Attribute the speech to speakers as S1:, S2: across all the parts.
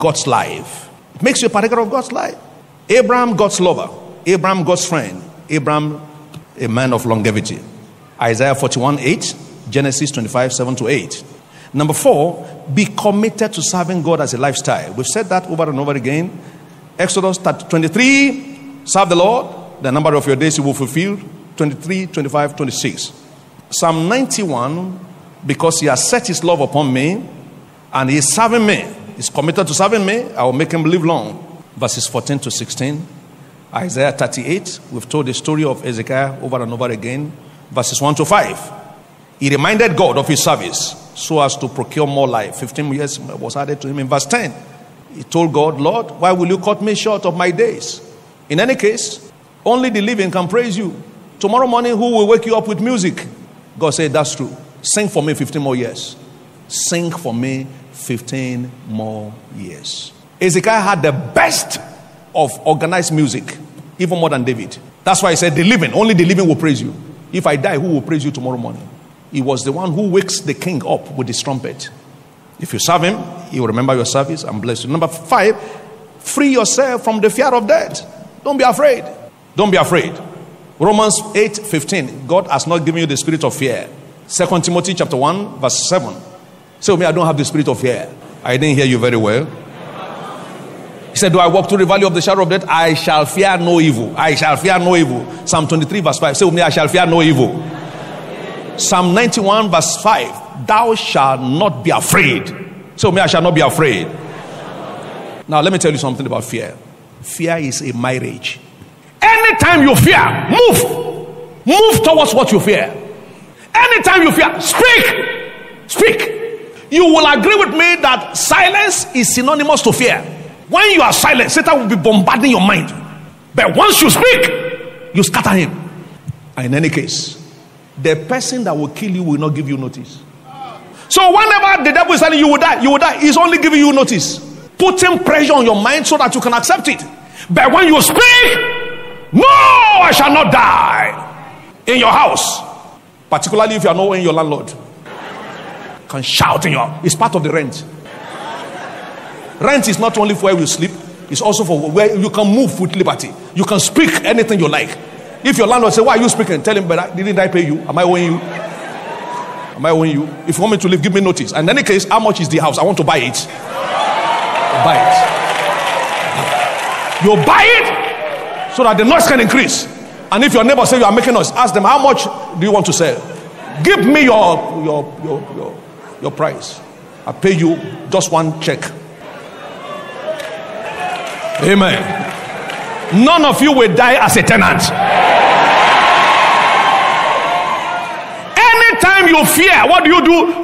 S1: God's life. It makes you a partaker of God's life. Abraham, God's lover. Abraham, God's friend. Abraham, a man of longevity. Isaiah 41:8. Genesis 25:7-8. Number 4, be committed to serving God as a lifestyle. We've said that over and over again. Exodus 23, serve the Lord. The number of your days you will fulfill. 23, 25, 26. Psalm 91, because he has set his love upon me and he is serving me. He's committed to serving me. I will make him live long. Verses 14-16. Isaiah 38. We've told the story of Ezekiel over and over again. Verses 1-5. He reminded God of his service so as to procure more life. 15 years was added to him in verse 10. He told God, Lord, why will you cut me short of my days? In any case, only the living can praise you. Tomorrow morning, who will wake you up with music? God said, that's true. Sing for me 15 more years. Sing for me 15 more years. Ezekiel had the best of organized music, even more than David. That's why he said, the living, only the living will praise you. If I die, who will praise you tomorrow morning? He was the one who wakes the king up with his trumpet. If you serve him, he will remember your service and bless you. Number 5, free yourself from the fear of death. Don't be afraid. Don't be afraid. Romans 8:15. God has not given you the spirit of fear. 2 Timothy chapter 1 verse 7. Say, me, I don't have the spirit of fear. I didn't hear you very well. He said, do I walk through the valley of the shadow of death? I shall fear no evil. I shall fear no evil. Psalm 23 verse 5. Say with me, I shall fear no evil. Psalm 91 verse 5. Thou shalt not be afraid. Say with me, I shall not be afraid. Now let me tell you something about fear. Fear is a marriage. Anytime you fear, move towards what you fear. Anytime you fear, speak. You will agree with me that silence is synonymous to fear. When you are silent, Satan will be bombarding your mind. But once you speak, you scatter him. And in any case, the person that will kill you will not give you notice. So whenever the devil is telling you will die, he's only giving you notice, putting pressure on your mind so that you can accept it. But when you speak, no, I shall not die. In your house, particularly if you are not in your landlord, can shout in your, it's part of the rent. Rent is not only for where you sleep, it's also for where you can move with liberty. You can speak anything you like. If your landlord say, why are you speaking? Tell him, but didn't I pay you? Am I owing you? Am I owing you? If you want me to leave, give me notice. And in any case, how much is the house? I want to buy it. Buy it. You buy it so that the noise can increase. And if your neighbor say you are making noise, ask them, how much do you want to sell? Give me your price. I pay you just one check. Amen. None of you will die as a tenant. Anytime you fear, what do?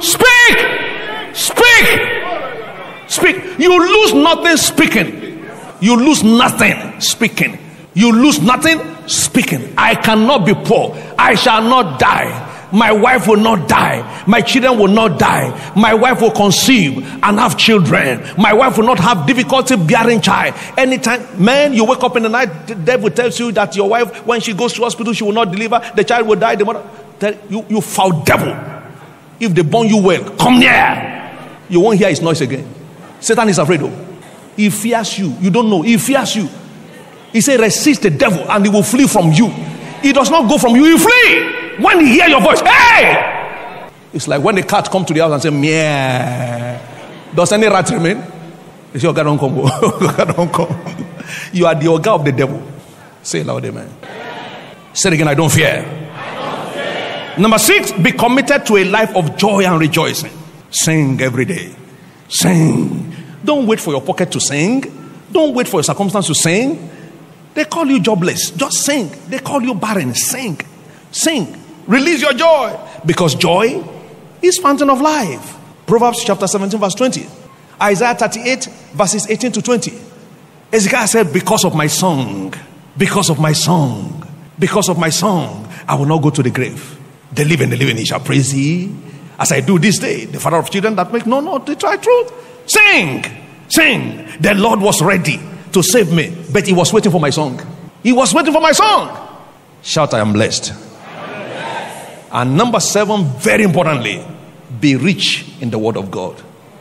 S1: Speak. You lose nothing speaking. You lose nothing speaking. You lose nothing speaking. I cannot be poor. I shall not die. My wife will not die. My children will not die. My wife will conceive and have children. My wife will not have difficulty bearing child. Anytime, man, you wake up in the night, the devil tells you that your wife, when she goes to hospital, she will not deliver. The child will die. The mother, you foul devil. If they born you well, come near. You won't hear his noise again. Satan is afraid of. He fears you. You don't know. He fears you. He said, resist the devil and he will flee from you. He does not go from you. He flee. When he hear your voice, hey! It's like when the cat come to the house and say, meow. Does any rat remain? They say, Oga don't come. Oga don't come. You are the Oga of the devil. Say it loud, amen. Say it again, I don't fear. Number 6, be committed to a life of joy and rejoicing. Sing every day. Sing. Don't wait for your pocket to sing. Don't wait for your circumstance to sing. They call you jobless. Just sing. They call you barren. Sing. Sing. Release your joy. Because joy is fountain of life. Proverbs chapter 17 verse 20. Isaiah 38 verses 18 to 20. Ezekiel said, because of my song, because of my song, because of my song, I will not go to the grave. The living, he shall praise thee, as I do this day. The father of children that make no, they try truth. Sing. Sing. The Lord was ready to save me, but he was waiting for my song. He was waiting for my song. Shout, I am blessed. And number 7, very importantly, be rich in the word of God.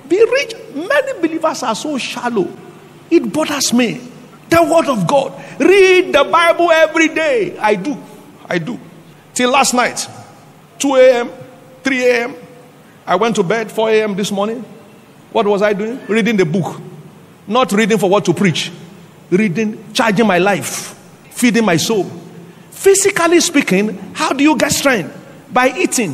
S1: Be rich. Many believers are so shallow. It bothers me. The word of God. Read the Bible every day. I do. Till last night, 2 a.m., 3 a.m., I went to bed 4 a.m. this morning. What was I doing? Reading the book. Not reading for what to preach. Reading, charging my life, feeding my soul. Physically speaking, how do you get strength? By eating.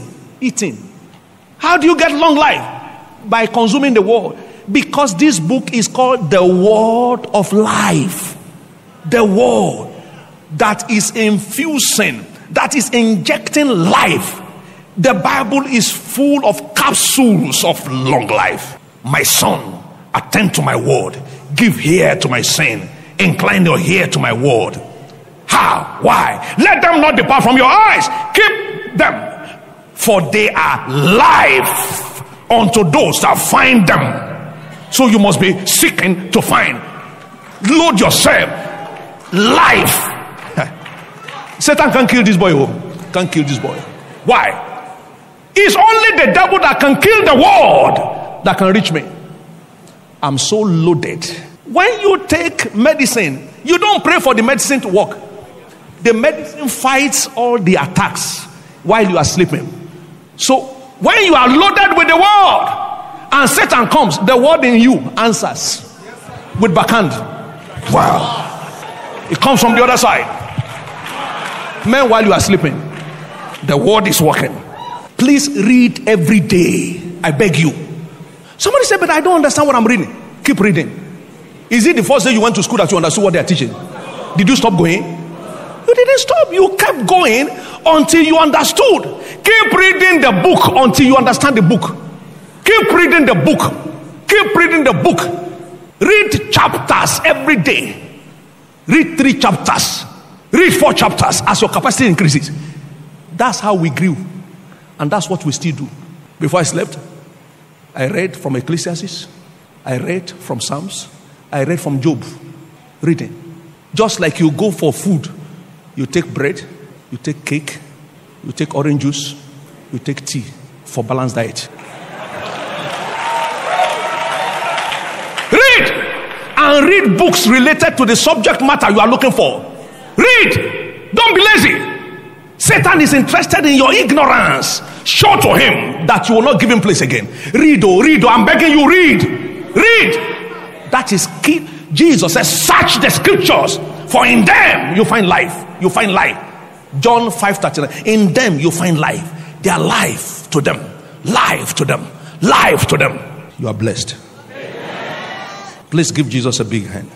S1: How do you get long life? By consuming the word. Because this book is called the word of life. The word that is infusing, that is injecting life. The Bible is full of capsules of long life. My son, attend to my word. Give ear to my saying. Incline your ear to my word. How? Why? Let them not depart from your eyes. Keep them, for they are life unto those that find them. So you must be seeking to find. Load yourself. Life. Satan can't kill this boy. Can't kill this boy. Why? It's only the devil that can kill the world that can reach me. I'm so loaded. When you take medicine, you don't pray for the medicine to work. The medicine fights all the attacks while you are sleeping. So when you are loaded with the word and Satan comes, the word in you answers with backhand. Wow. It comes from the other side. Man, while you are sleeping, the word is working. Please read every day. I beg you. Somebody said, but I don't understand what I'm reading. Keep reading. Is it the first day you went to school that you understood what they are teaching? Did you stop going? You didn't stop. You kept going until you understood. Keep reading the book until you understand the book. Keep reading the book. Keep reading the book. Read chapters every day. Read 3 chapters. Read 4 chapters as your capacity increases. That's how we grew. And that's what we still do. Before I slept, I read from Ecclesiastes. I read from Psalms. I read from Job. Reading. Just like you go for food. You take bread. You take cake. You take orange juice. You take tea for balanced diet. Read. And read books related to the subject matter you are looking for. Read. Don't be lazy. Satan is interested in your ignorance. Show to him that you will not give him place again. Read, read, I'm begging you, read. Read. That is key. Jesus says, search the scriptures, for in them you find life. You find life. John 5:39. In them you find life. They are life to them. Life to them. Life to them. You are blessed. Please give Jesus a big hand.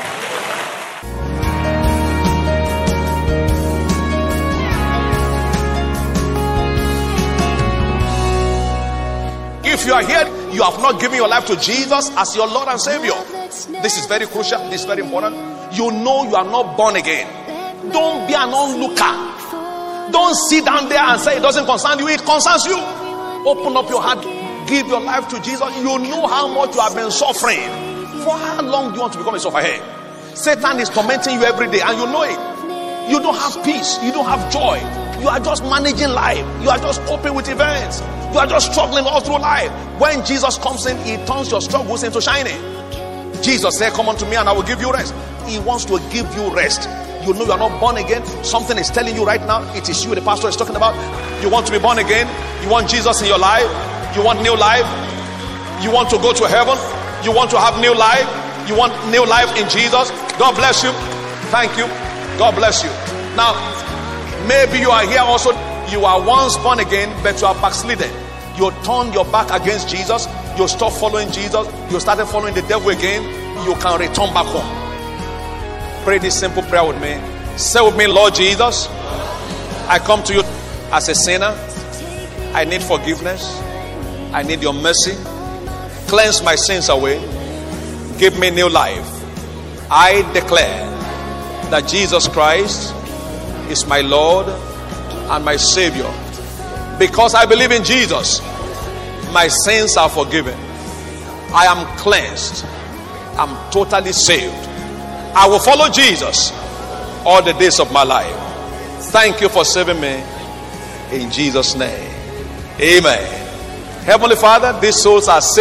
S1: If you are here, you have not given your life to Jesus as your Lord and Savior. This is very crucial. This is very important. You know you are not born again. Don't be an onlooker. Don't sit down there and say it doesn't concern you. It concerns you. Open up your heart. Give your life to Jesus. You know how much you have been suffering. For how long do you want to become a sufferer? Satan is tormenting you every day and you know it. You don't have peace. You don't have joy. You are just managing life. You are just coping with events. You are just struggling all through life. When Jesus comes in, he turns your struggles into shining. Jesus said, come unto me and I will give you rest. He wants to give you rest. You know you are not born again. Something is telling you right now. It is you the pastor is talking about. You want to be born again. You want Jesus in your life. You want new life. You want to go to heaven. You want to have new life. You want new life in Jesus. God bless you. Thank you. God bless you. Now, maybe you are here also. You are once born again, but you are backslidden. You turned your back against Jesus. You stopped following Jesus. You started following the devil again. You can return back home. Pray this simple prayer with me. Say with me, Lord Jesus, I come to you as a sinner. I need forgiveness. I need your mercy. Cleanse my sins away. Give me new life. I declare that Jesus Christ is my Lord and my Savior. Because I believe in Jesus, my sins are forgiven. I am cleansed. I'm totally saved. I will follow Jesus all the days of my life. Thank you for saving me. In Jesus' name, amen. Heavenly Father, these souls are saved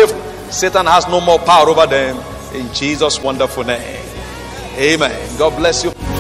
S1: Satan has no more power over them. In Jesus' wonderful name. Amen. God bless you.